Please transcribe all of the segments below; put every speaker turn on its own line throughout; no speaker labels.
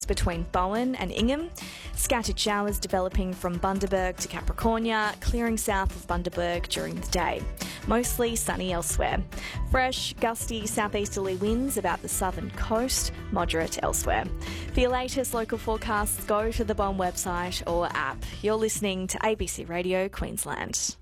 between Bowen and Ingham. Scattered showers developing from Bundaberg to Capricornia, clearing south of Bundaberg during the day. Mostly sunny elsewhere. Fresh, gusty southeasterly winds about the southern coast, moderate elsewhere. For your latest local forecasts, go to the Bowen website or app. You're listening to ABC Radio Queensland.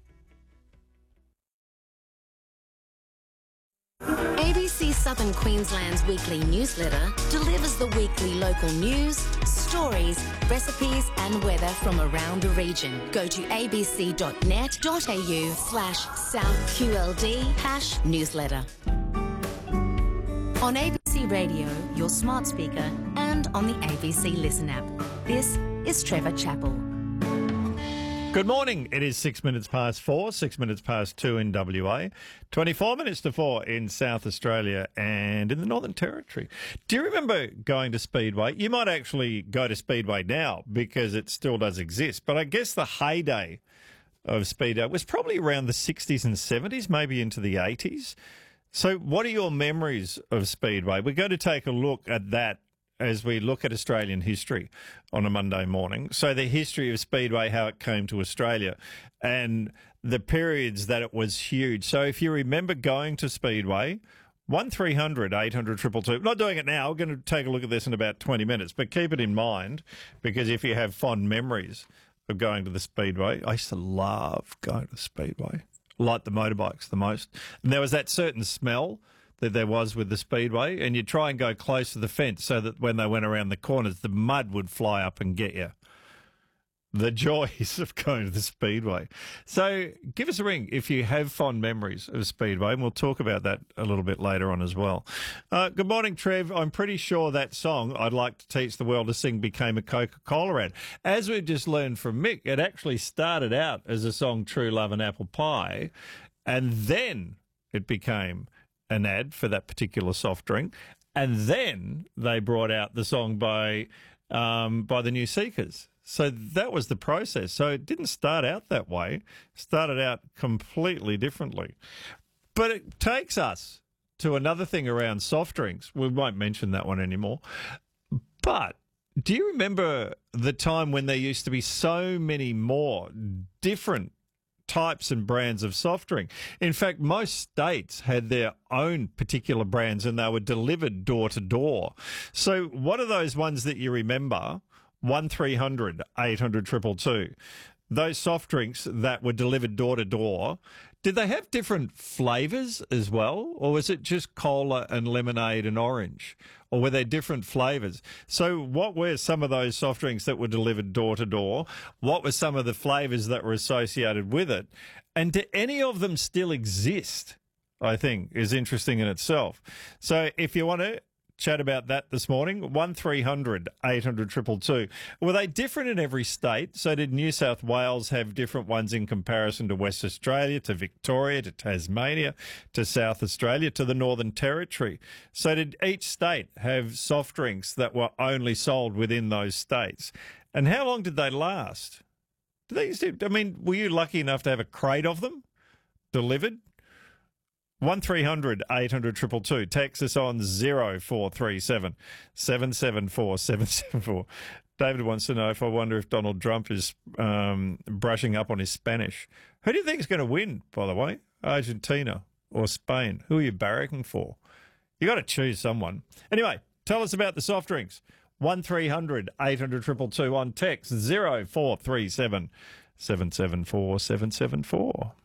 ABC Southern Queensland's weekly newsletter delivers the weekly local news, stories, recipes and weather from around the region. Go to abc.net.au/SouthQLD/newsletter. On ABC Radio, your smart speaker and on the ABC Listen app. This is Trevor Chappell.
Good morning. It is 6 minutes past 4, 6 minutes past 2 in WA, 24 minutes to 4 in South Australia and in the Northern Territory. Do you remember going to Speedway? You might actually go to Speedway now because it still does exist, but I guess the heyday of Speedway was probably around the 60s and 70s, maybe into the 80s. So what are your memories of Speedway? We're going to take a look at that as we look at Australian history on a Monday morning. So the history of Speedway, how it came to Australia and the periods that it was huge. So if you remember going to Speedway, 1300 800 222. Not doing it now. We're going to take a look at this in about 20 minutes, but keep it in mind because if you have fond memories of going to the Speedway, I used to love going to the Speedway. Like the motorbikes the most. And there was that certain smell that there was with the Speedway, and you'd try and go close to the fence so that when they went around the corners, the mud would fly up and get you. The joys of going to the Speedway. So give us a ring if you have fond memories of Speedway, and we'll talk about that a little bit later on as well. Good morning, Trev. I'm pretty sure that song, I'd Like to Teach the World to Sing, became a Coca-Cola ad. As we've just learned from Mick, it actually started out as a song, True Love and Apple Pie, and then it became an ad for that particular soft drink, and then they brought out the song by the New Seekers. So that was the process. So it didn't start out that way. It started out completely differently. But it takes us to another thing around soft drinks. We won't mention that one anymore. But do you remember the time when there used to be so many more different types and brands of soft drink? In fact, most states had their own particular brands and they were delivered door to door. So what are those ones that you remember? 1300 800 222. Those soft drinks that were delivered door to door, did they have different flavours as well? Or was it just cola and lemonade and orange? Or were there different flavours? So what were some of those soft drinks that were delivered door to door? What were some of the flavours that were associated with it? And do any of them still exist? I think is interesting in itself. So if you want to chat about that this morning, 1300 800 222. Were they different in every state? So did New South Wales have different ones in comparison to West Australia, to Victoria, to Tasmania, to South Australia, to the Northern Territory? So did each state have soft drinks that were only sold within those states? And how long did they last? Were you lucky enough to have a crate of them delivered? 1300 800 222. Text us on 0437 774 774. David wants to know if I wonder if Donald Trump is brushing up on his Spanish. Who do you think is going to win, by the way? Argentina or Spain? Who are you barracking for? You got to choose someone. Anyway, tell us about the soft drinks. 1300 800 222 on text 0437 774 774.